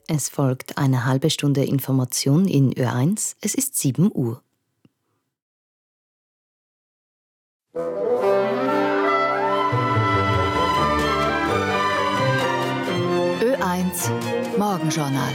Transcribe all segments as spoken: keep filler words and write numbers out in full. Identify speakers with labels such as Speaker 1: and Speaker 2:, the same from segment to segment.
Speaker 1: Es folgt eine halbe Stunde Information in Ö eins. Es ist sieben Uhr.
Speaker 2: Ö eins Morgenjournal.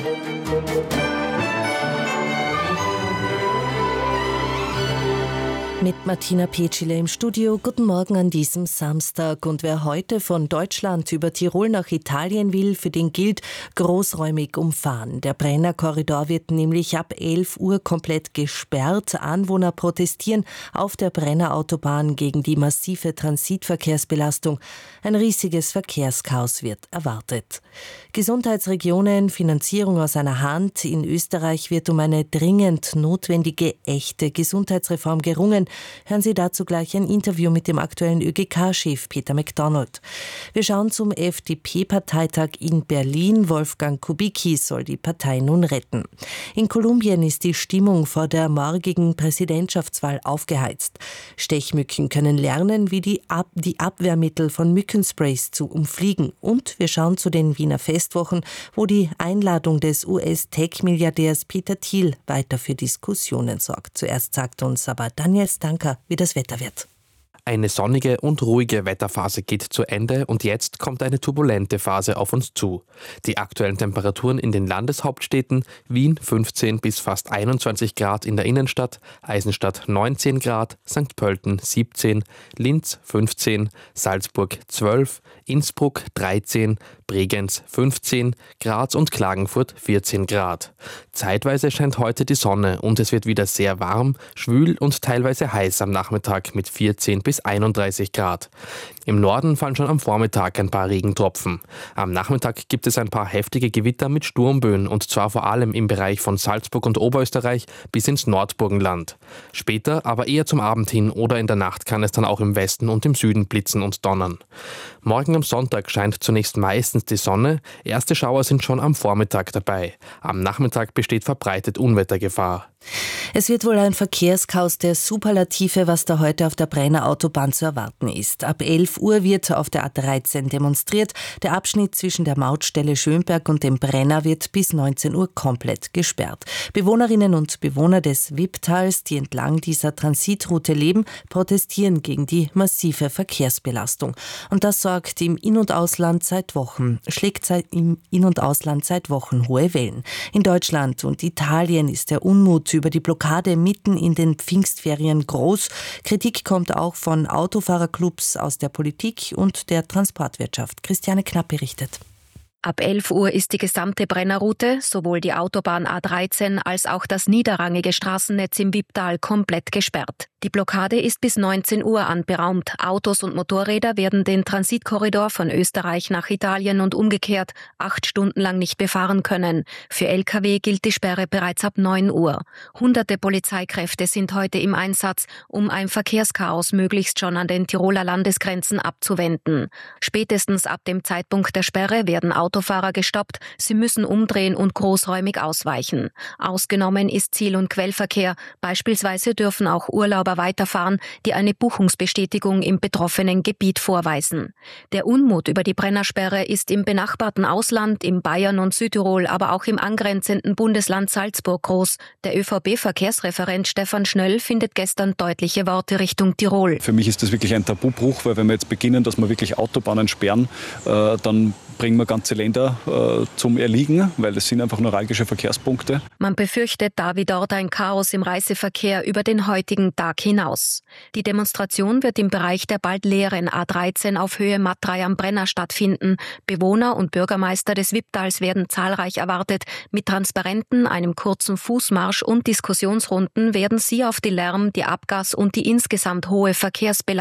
Speaker 3: Mit Martina Petschile im Studio. Guten Morgen an diesem Samstag. Und wer heute von Deutschland über Tirol nach Italien will, für den gilt großräumig umfahren. Der Brennerkorridor wird nämlich ab elf Uhr komplett gesperrt. Anwohner protestieren auf der Brennerautobahn gegen die massive Transitverkehrsbelastung. Ein riesiges Verkehrschaos wird erwartet. Gesundheitsregionen, Finanzierung aus einer Hand. In Österreich wird um eine dringend notwendige, echte Gesundheitsreform gerungen. Hören Sie dazu gleich ein Interview mit dem aktuellen Ö G K-Chef Peter MacDonald. Wir schauen zum F D P-Parteitag in Berlin. Wolfgang Kubicki soll die Partei nun retten. In Kolumbien ist die Stimmung vor der morgigen Präsidentschaftswahl aufgeheizt. Stechmücken können lernen, wie die, Ab- die Abwehrmittel von Mückensprays zu umfliegen. Und wir schauen zu den Wiener Festwochen, wo die Einladung des U S-Tech-Milliardärs Peter Thiel weiter für Diskussionen sorgt. Zuerst sagt uns aber Daniel Stanker, wie das Wetter wird.
Speaker 4: Eine sonnige und ruhige Wetterphase geht zu Ende und jetzt kommt eine turbulente Phase auf uns zu. Die aktuellen Temperaturen in den Landeshauptstädten: Wien fünfzehn bis fast einundzwanzig Grad in der Innenstadt, Eisenstadt neunzehn Grad, Sankt Pölten siebzehn, Linz fünfzehn, Salzburg zwölf, Innsbruck dreizehn, Bregenz fünfzehn, Graz und Klagenfurt vierzehn Grad. Zeitweise scheint heute die Sonne und es wird wieder sehr warm, schwül und teilweise heiß am Nachmittag mit vierzehn bis einunddreißig Grad. Im Norden fallen schon am Vormittag ein paar Regentropfen. Am Nachmittag gibt es ein paar heftige Gewitter mit Sturmböen und zwar vor allem im Bereich von Salzburg und Oberösterreich bis ins Nordburgenland. Später, aber eher zum Abend hin oder in der Nacht, kann es dann auch im Westen und im Süden blitzen und donnern. Morgen am Sonntag scheint zunächst meistens die Sonne. Erste Schauer sind schon am Vormittag dabei. Am Nachmittag besteht verbreitet Unwettergefahr.
Speaker 3: Es wird wohl ein Verkehrschaos der Superlative, was da heute auf der Brennerautobahn zu erwarten ist. Ab elf Uhr wird auf der A dreizehn demonstriert. Der Abschnitt zwischen der Mautstelle Schönberg und dem Brenner wird bis neunzehn Uhr komplett gesperrt. Bewohnerinnen und Bewohner des Wipptals, die entlang dieser Transitroute leben, protestieren gegen die massive Verkehrsbelastung. Und das sorgt im In- und Ausland seit Wochen, schlägt seit im In- und Ausland seit Wochen hohe Wellen. In Deutschland und Italien ist der Unmut über die Blockade mitten in den Pfingstferien groß. Kritik kommt auch von Autofahrerclubs aus der Politik und der Transportwirtschaft. Christiane Knapp berichtet.
Speaker 5: Ab elf Uhr ist die gesamte Brennerroute, sowohl die Autobahn A dreizehn als auch das niederrangige Straßennetz im Wipptal, komplett gesperrt. Die Blockade ist bis neunzehn Uhr anberaumt. Autos und Motorräder werden den Transitkorridor von Österreich nach Italien und umgekehrt acht Stunden lang nicht befahren können. Für L K W gilt die Sperre bereits ab neun Uhr. Hunderte Polizeikräfte sind heute im Einsatz, um ein Verkehrschaos möglichst schon an den Tiroler Landesgrenzen abzuwenden. Spätestens ab dem Zeitpunkt der Sperre werden Autofahrer gestoppt. Sie müssen umdrehen und großräumig ausweichen. Ausgenommen ist Ziel- und Quellverkehr. Beispielsweise dürfen auch Urlauber weiterfahren, die eine Buchungsbestätigung im betroffenen Gebiet vorweisen. Der Unmut über die Brennersperre ist im benachbarten Ausland, in Bayern und Südtirol, aber auch im angrenzenden Bundesland Salzburg groß. Der Ö V B-Verkehrsreferent Stefan Schnöll findet gestern deutliche Worte Richtung Tirol.
Speaker 6: Für mich ist das wirklich ein Tabubruch, weil wenn wir jetzt beginnen, dass wir wirklich Autobahnen sperren, äh, dann bringen wir ganze Länder äh, zum Erliegen, weil das sind einfach neuralgische Verkehrspunkte.
Speaker 5: Man befürchtet da wie dort ein Chaos im Reiseverkehr über den heutigen Tag hinaus. Die Demonstration wird im Bereich der bald leeren A dreizehn auf Höhe Matt drei am Brenner stattfinden. Bewohner und Bürgermeister des Wipptals werden zahlreich erwartet. Mit Transparenten, einem kurzen Fußmarsch und Diskussionsrunden werden sie auf die Lärm-, die Abgas- und die insgesamt hohe Verkehrsbelastung